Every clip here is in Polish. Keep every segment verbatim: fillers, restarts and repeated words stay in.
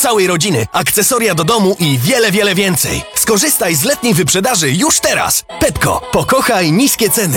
całej rodziny, akcesoria do domu i wiele, wiele więcej. Skorzystaj z letniej wyprzedaży już teraz. Pepko, pokochaj niskie ceny.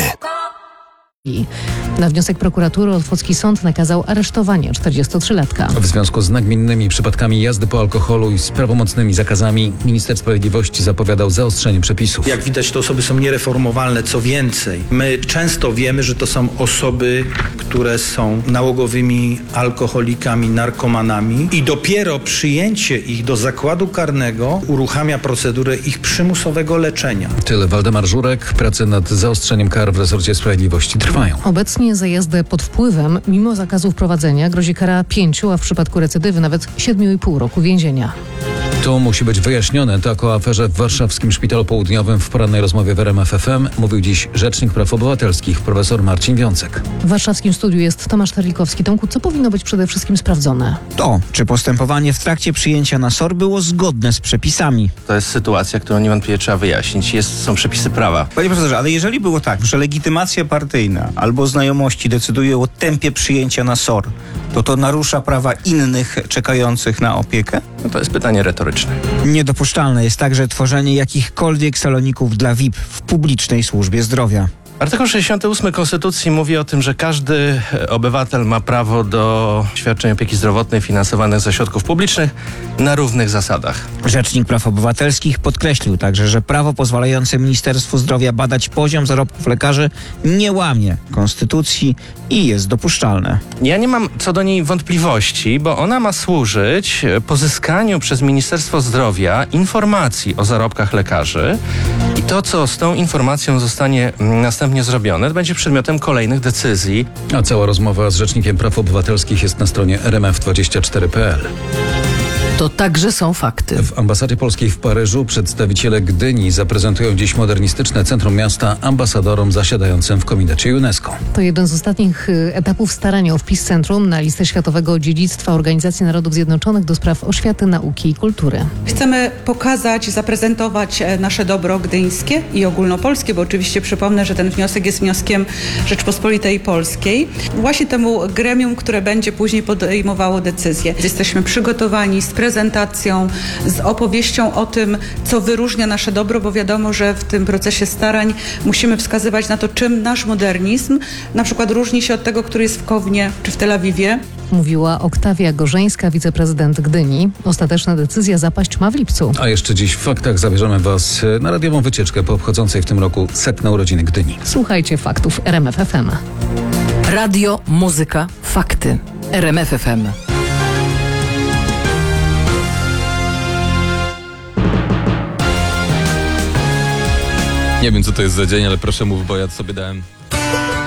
Na wniosek prokuratury Otwocki Sąd nakazał aresztowanie czterdziestotrzylatka. W związku z nagminnymi przypadkami jazdy po alkoholu i z prawomocnymi zakazami minister sprawiedliwości zapowiadał zaostrzenie przepisów. Jak widać, te osoby są niereformowalne. Co więcej, my często wiemy, że to są osoby, które są nałogowymi alkoholikami, narkomanami i dopiero przyjęcie ich do zakładu karnego uruchamia procedurę ich przymusowego leczenia. Tyle Waldemar Żurek. Prace nad zaostrzeniem kar w resorcie sprawiedliwości trwają. Obecnie za jazdę pod wpływem, mimo zakazu wprowadzenia, grozi kara pięciu, a w przypadku recydywy nawet siedmiu i pół roku więzienia. To musi być wyjaśnione. Tak o aferze w warszawskim Szpitalu Południowym w porannej rozmowie w R M F F M mówił dziś rzecznik praw obywatelskich profesor Marcin Wiącek. W warszawskim studiu jest Tomasz Terlikowski. Tomku, co powinno być przede wszystkim sprawdzone? To, czy postępowanie w trakcie przyjęcia na S O R było zgodne z przepisami. To jest sytuacja, którą niewątpliwie trzeba wyjaśnić. Jest, są przepisy prawa. Panie profesorze, ale jeżeli było tak, że legitymacja partyjna albo znajomości decyduje o tempie przyjęcia na S O R, to to narusza prawa innych czekających na opiekę? No to jest pytanie retoryczne. Niedopuszczalne jest także tworzenie jakichkolwiek saloników dla V I P w publicznej służbie zdrowia. Artykuł sześćdziesiąty ósmy Konstytucji mówi o tym, że każdy obywatel ma prawo do świadczeń opieki zdrowotnej finansowanych ze środków publicznych na równych zasadach. Rzecznik praw obywatelskich podkreślił także, że prawo pozwalające Ministerstwu Zdrowia badać poziom zarobków lekarzy nie łamie Konstytucji i jest dopuszczalne. Ja nie mam co do niej wątpliwości, bo ona ma służyć pozyskaniu przez Ministerstwo Zdrowia informacji o zarobkach lekarzy i to, co z tą informacją zostanie następnie zrobione, będzie przedmiotem kolejnych decyzji. A cała rozmowa z rzecznikiem praw obywatelskich jest na stronie r m f dwadzieścia cztery kropka p l. To także są fakty. W ambasadzie polskiej w Paryżu przedstawiciele Gdyni zaprezentują dziś modernistyczne centrum miasta ambasadorom zasiadającym w komitecie UNESCO. To jeden z ostatnich y, etapów starania o wpis centrum na listę Światowego Dziedzictwa Organizacji Narodów Zjednoczonych do spraw oświaty, nauki i kultury. Chcemy pokazać, zaprezentować nasze dobro gdyńskie i ogólnopolskie, bo oczywiście przypomnę, że ten wniosek jest wnioskiem Rzeczpospolitej Polskiej. Właśnie temu gremium, które będzie później podejmowało decyzje. Jesteśmy przygotowani z prezentacją, z opowieścią o tym, co wyróżnia nasze dobro, bo wiadomo, że w tym procesie starań musimy wskazywać na to, czym nasz modernizm na przykład różni się od tego, który jest w Kownie czy w Tel Awiwie. Mówiła Oktawia Gorzeńska, wiceprezydent Gdyni. Ostateczna decyzja zapaść ma w lipcu. A jeszcze dziś w faktach zabierzemy Was na radiową wycieczkę po obchodzącej w tym roku setne urodziny Gdyni. Słuchajcie faktów R M F F M. Radio, muzyka, fakty. R M F F M. Nie wiem, co to jest za dzień, ale proszę mów, bo ja sobie dałem